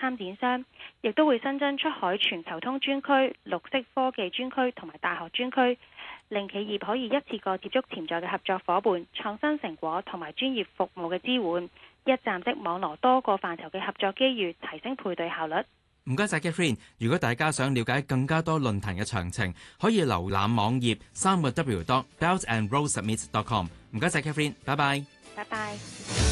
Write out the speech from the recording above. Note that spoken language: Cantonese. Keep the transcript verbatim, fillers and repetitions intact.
參展商，亦都會新增出海全球通專區、綠色科技專區同埋大學專區，令企業可以一次過接觸潛在嘅合作夥伴、創新成果同埋專業服務嘅支援，一站式網羅多個範疇嘅合作機遇，提升配對效率。 唔該晒 Catherine， 如果大家想了解更加多論壇嘅詳情，可以瀏覽網頁三個 W dot belt and road summit dot com。唔該晒 Catherine， 拜拜。 拜拜。